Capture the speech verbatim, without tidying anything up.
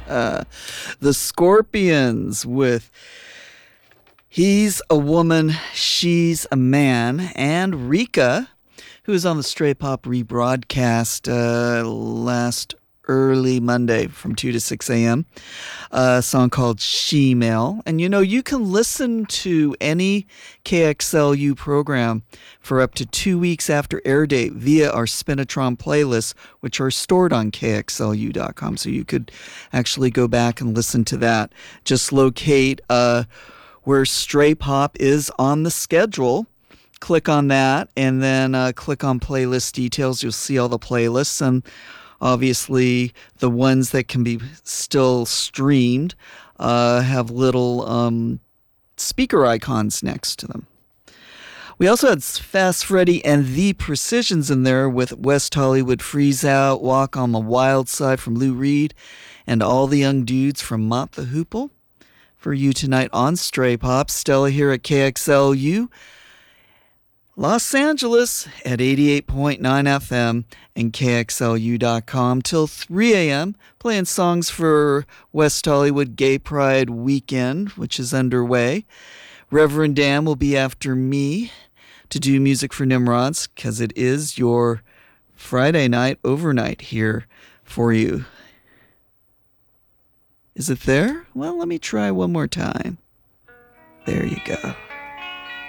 The Scorpions with He's a Woman, She's a Man, and Rika, who was on the Stray Pop rebroadcast uh, last early Monday from two to six a.m. A song called She-Mail. And you know, you can listen to any K X L U program for up to two weeks after air date via our Spinatron playlists, which are stored on K X L U dot com. So you could actually go back and listen to that. Just locate uh, where Stray Pop is on the schedule. Click on that and then uh, click on playlist details. You'll see all the playlists, and obviously the ones that can be still streamed uh, have little um, speaker icons next to them. We also had Fast Freddy and The Precisions in there with West Hollywood Freeze Out, Walk on the Wild Side from Lou Reed, and All the Young Dudes from Mott the Hoople. For you tonight on Stray Pop, Stella here at K X L U Los Angeles at eighty-eight point nine F M and K X L U dot com till three a.m. playing songs for West Hollywood Gay Pride Weekend, which is underway. Reverend Dan will be after me to do music for Nimrods because it is your Friday night overnight here for you. Is it there? Well, let me try one more time. There you go.